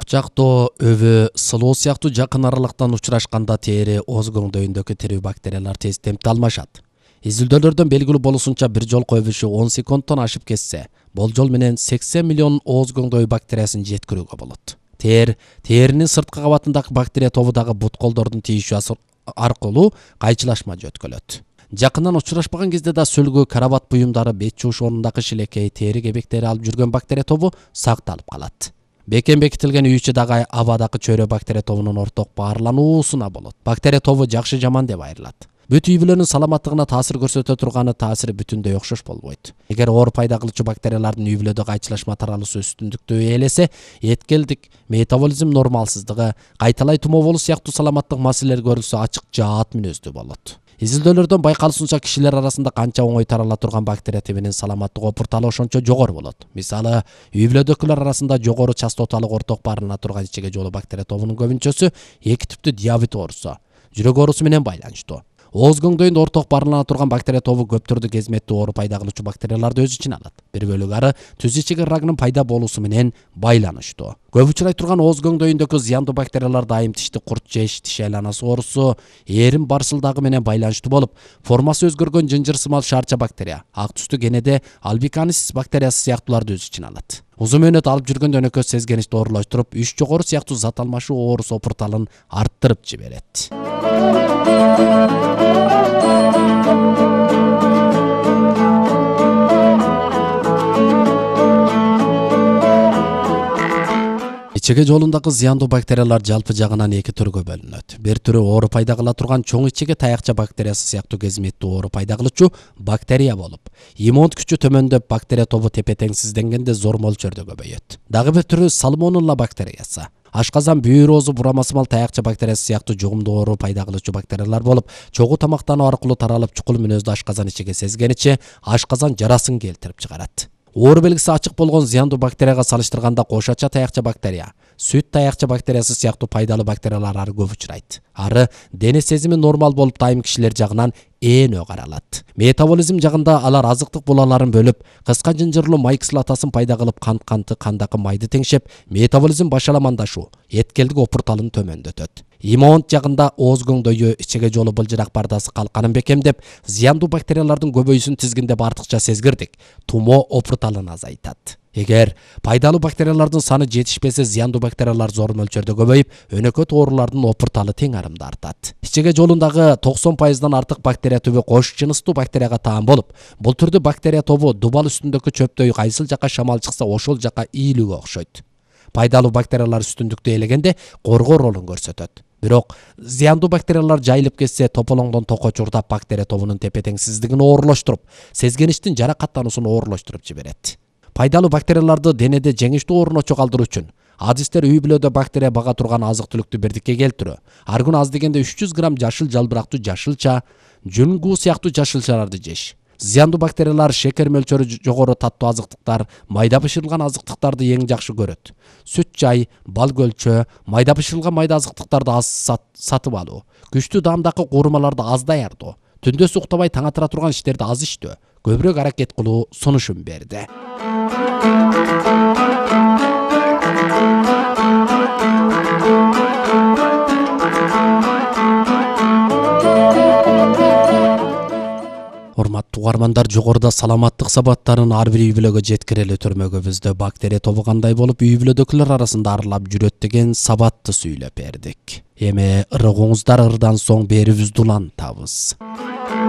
Кучактоо, өбү, сылоо сыяктуу жакын аралыктан учурашканда тери, ооз көңдөйүндөгү тирүү бактериялар тез темпте алмашат. Изилдөөлөрдөн белгилүү болушунча бир жолку өбүшү 10 секундтон ашып кетсе, болжол менен 80 миллион ооз көңдөй бактериясын жеткирүүгө болот. Теринин сырткы кабатындагы бактерия тобу дагы бут колдордун тийишүү аркылуу кайчылашма жөткөлөт. Жакындан учурашпаган кезде да сөлгү, карабат буюмдары, бет жууш орнундагы шилекей, тери кебектери алып жүргөн бактерия тобу сакталып калат. Бекем бекитилген үй ичи дагы абадагы чөйрө бактерия тобунун орток баарлануусуна болот. Бактерия тобу жакшы жаман деп айрылат. Бүт үй бүлөнүн саламаттыгына таасир көрсөтө турганы таасири бүтүндөй окшош болбойт. Эгер оор пайда кылчу бактериялардын үй бүлөдө кайчылашма таралуусу үстүндүктү ээлесе, эткелдик, метаболизм нормалсыздыгы, кайталай тумоо болуу сыяктуу саламаттык маселелер көрүлсө ачык жаат мүнөздүү болот. Изилдөөлөрдөн байкалышынча кишилер арасында канча оңой тарала турган бактерия тибинин саламаттык опурталы ошончо жогору болот. Мисалы, үй бүлөдөгүлөр арасында жогору частоталык орток баарына турган ичеге жолу бактерия тобунун көбүнчөсү эки типтүү диабет оорусу, жүрөк оорусу менен байланыштуу. Ооз көңдөйүндө орток баарлана турган бактерия тобу көп түрдүү кезметтүү оору пайда кылуучу бактерияларды өз ичине алат. Бир бөлүгү ары түз ичеги рагынын пайда болуусу менен байланыштуу. Көп учурай турган ооз көңдөйүндөгү зыяндуу бактериялар дайым тишти курт жеш, тиш айланасы оорусу, эрим барсылдагы менен байланыштуу болуп, формасы өзгөргөн жынжыр сымал шаарча бактерия, ак түстүү кенеде альбиканис бактериясы сыяктууларды өз ичине алат. Узун мөөнөт алып жүргөндө өнөкөс сезгеничти оорулаштырып, үч жогору сыяктуу зат алмашуу оорус опурталын арттырып жиберет. Ичеге жолундагы зыяндуу бактериялар жалпы жагынан эки түргө бөлүнөт. Бир түрү оору пайда кыла турган чоң ичеге таякча бактериясы сыяктуу кезметтүү оору пайда кылуучу бактерия болуп, иммун күчү төмөндөп, бактерия тобу тепе-теңсизденгенде зор мөлчөрдө көбөйөт. Дагы бир түрү сальмонелла бактериясы. Ашказан, бүйүр оозу, бурамасымал таякча бактериясы сыяктуу жугумдуу оору пайда кылуучу бактериялар болуп, чогуу тамактануу аркылуу таралып, чукул мүнөздүү ашказан ичеге сезгениче ашказан жарасын келтирип чыгарат. Оору белгиси ачык болгон зыяндуу бактерияга салыштырганда кошача таякча бактерия, сүт таякча бактериясы сыяктуу пайдалуу бактериялар ары көп учурайт. Ары дене сезими нормал болуп, дайым кишилер жагынан ээнөө каралат. Метаболизм жагында алар азыктык булаларын бөлүп, кыска жынжырлуу май кислотасын пайда кылып, канты кандагы майды теңшеп, метаболизм башаламандашуу, эткелдик опурталын төмөндөтөт. Иммун жагында ооз көңдөйү, ичеге жолу былжырак бардасы калканын бекемдеп, зыяндуу бактериялардын көбөйүүсүн тизгиндеп артыкча сезгирдик, тумоо опурталын азайтат. Эгер пайдалуу бактериялардын саны жетишпесе, зыяндуу бактериялар зор мөлчөрдө көбөйүп, өнөкөт оорулардын опурталы тең арымда артат. Ичеге жолундагы 90%дан артык бактерия түбү кош жыныстуу бактерияга таан болуп, бул түрдүү бактерия тобу дубал үстүндөгү чөптөй кайсыл жака шамал чыкса ошол жака ийилүүгө окшойт. Пайдалуу бактериялар үстүндүктү ээлегенде коргоо ролун көрсөтөт. Бирок зыяндуу бактериялар жайылып кетсе, тополоңдон токко чурдап, бактерия тобунун тепе-теңсиздигин оорулаштырып, сезгеничтин жаракаттануусун оорулаштырып жиберет. Пайдалуу бактерияларды денеде жеңиштүү орночо калтыруу үчүн адистер үй бүлөдө бактерия бага турган азык-түлүктү бирдикке келтирүү, ар күнү аз дегенде 300 грамм жашыл жалбырактуу жашылча, жүнгүү сыяктуу жашылчаларды жеш. Зыяндуу бактериялар шекер мөлчөрү жогору таттуу азыктыктар, майда бышырылган азыктыктарды эң жакшы көрөт. Сүт жай, бал көлчө, майда бышырылган майда азыктыктарды аз сатып алуу, күчтүү даамдагы куурмаларды аз даярдоо, түндө суктабай таң атыра турган иштерди аз иштөө, көбүрөөк аракет кылуу сунушун берди. Урматтуу угармандар, жогоруда саламаттык сабаттарын ар бир үй бүлөгө жеткирели түрмөгүбүздө бактерия тобу кандай болуп үй бүлөдөгүлөр арасында аралап жүрөт деген сабатты сүйлөп бердик. Эми ырыгыңыздар ырдан соң берибизди улантабыз.